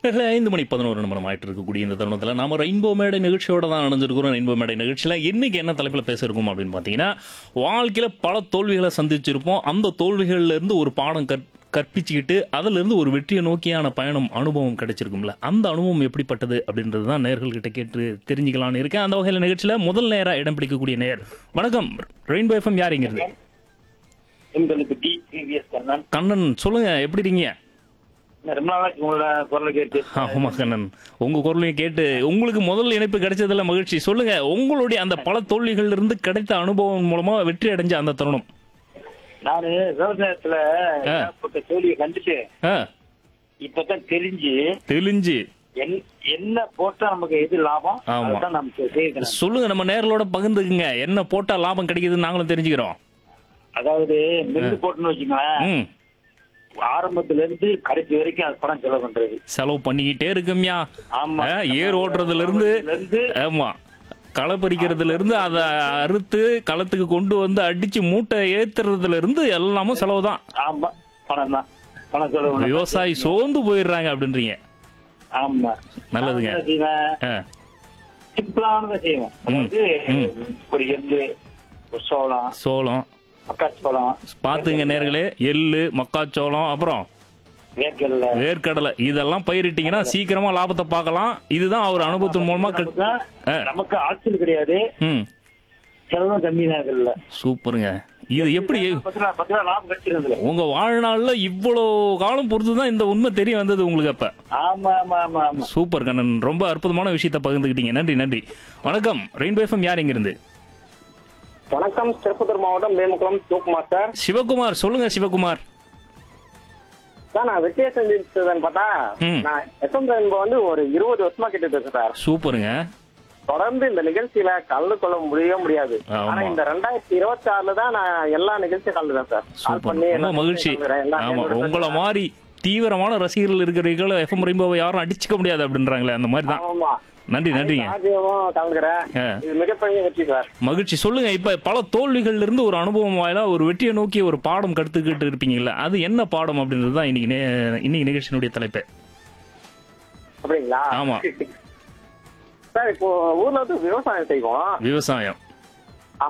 5:11 ஆயிட்டு இருக்கக்கூடிய இந்த தருணத்தில் நாம ரெயின்போ மேடை நிகழ்ச்சியோட தான் அணைஞ்சிருக்கிறோம். ரெயின்போ மேடை நிகழ்ச்சியில் இன்னைக்கு என்ன தலைப்பில் பேசியிருக்கோம் அப்படின்னு பார்த்தீங்கன்னா, வாழ்க்கையில் பல தோல்விகளை சந்திச்சிருப்போம். அந்த தோல்விகள்ல இருந்து ஒரு பாடம் கற்பிச்சுக்கிட்டு அதுல இருந்து ஒரு வெற்றியை நோக்கியான பயணம் அனுபவம் கிடைச்சிருக்கும்ல, அந்த அனுபவம் எப்படிப்பட்டது அப்படின்றது தான் நேயர்கள்கிட்ட கேட்டு தெரிஞ்சுக்கலாம்னு இருக்கேன். அந்த வகையில் நிகழ்ச்சியில முதல் நேரா இடம் பிடிக்கக்கூடிய நேயர், வணக்கம் ரெயின்போ எஃப்எம், யாருங்கிறது? கண்ணன், சொல்லுங்க, எப்படி இருக்கீங்க? ஆமா கண்ணன், உங்க குரலையும் கேட்டு உங்களுக்கு முதல் இணைப்பு கிடைச்சதுல மகிழ்ச்சி. சொல்லுங்க, உங்களுடைய அந்த பல தோல்விகள்ல இருந்து கிடைத்த அனுபவம் மூலமா வெற்றி அடைஞ்ச அந்த தருணம். நானு விவசாயத்துல தோல்வியை கண்டுட்டு இப்பதான் தெரிஞ்சு என்ன போட்டா நமக்கு எது லாபம், அதான் நமக்கு செய்யணும். சொல்லுங்க, நம்ம நேர்களோட பகிர்ந்துக்குங்க, என்ன போட்டா லாபம் கிடைக்குதுன்னு நாங்களும் தெரிஞ்சுக்கிறோம். அதாவது நெல் போட்டுன்னு வச்சுங்களேன், ஆரம்பத்துல இருந்து கடைசி வரைக்கும் அது பணம் செலவு பண்ணிக்கிட்டே இருக்கும்யா. ஆமா, ஏர் ஓட்டுறதுல இருந்து, ஆமா, களை பறிக்கிறதுல இருந்து அதை அறுத்து களத்துக்கு கொண்டு வந்து அடிச்சு மூட்டை ஏத்துறதுல இருந்து எல்லாமும் செலவுதான். ஆமா, பணம் தான், பணம் செலவு. விவசாயி சோர்ந்து போயிடுறாங்க அப்படின்றீங்க. ஆமா, நல்லதுங்க. சிம்பிளானதை செய்வோம். அதாவது ஒரு எள்ளு, ஒரு சோளம், மக்காச்சோளம் பாத்துங்க நேர்களே, எள்ளு, மக்காச்சோளம், அப்புறம் வேர்க்கடலை, இதெல்லாம் பயிரிட்டீங்கன்னா சீக்கிரமா லாபத்தை பார்க்கலாம். இதுதான் அவர் அனுபவத்தின் மூலமா. நமக்கு ஆட்சியில் கிடையாது, செலவும் கம்மி தான். சூப்பருங்க. இது எப்படி உங்க வாழ்நாள்ல இவ்வளவு காலம் பொறுத்துதான் இந்த உண்மை தெரிய வந்தது உங்களுக்கு அப்ப? சூப்பர் கண்ணன், ரொம்ப அற்புதமான விஷயத்த பகிர்ந்துக்கிட்டீங்க. நன்றி நன்றி. வணக்கம் ரெயின்போ எஃப்எம், யார் எங்கிருந்து? வணக்கம், திருப்பத்தூர் மாவட்டம் மேமுக்குளம் சிவகுமார் சார். சிவகுமார், சொல்லுங்க சிவகுமார். சார், நான் வெற்றியை செஞ்சுன்னு பார்த்தா நான் எஃப்எம் வந்து ஒரு 20 வருஷமா கேட்டுட்டு இருக்கேன் சார். சூப்பருங்க. தொடர்ந்து இந்த நிகழ்ச்சியில கலந்து கொள்ள முடியாது. ஆனா இந்த 2026 தான் நான் எல்லா நிகழ்ச்சியும் கலந்துதான் சார். ரொம்ப மகிழ்ச்சி. ஆமா, உங்களை மாதிரி தீவிரமான ரசிகர்கள் இருக்கிறவங்க எஃப்எம் ரெயின்போவை யாரும் அடிச்சுக்க முடியாது அப்படின்றாங்களே, அந்த மாதிரி தான். நன்றி நன்றிங்க. மிகப்பெரிய வெற்றி சார். மகிழ்ச்சி. சொல்லுங்க, இப்ப பல தோல்விகள்ல இருந்து ஒரு அனுபவம் வாயிலா ஒரு வெற்றியை நோக்கி ஒரு பாடம் கற்றுக்கிட்டு இருப்பீங்கல்ல, அது என்ன பாடம் அப்படின்றது தான் இன்னைக்கு நிகழ்ச்சியினுடைய தலைப்பு. அப்படிங்களா? ஆமா சார், இப்போ ஊர்ல வந்து விவசாயம் செய்வோம். விவசாயம்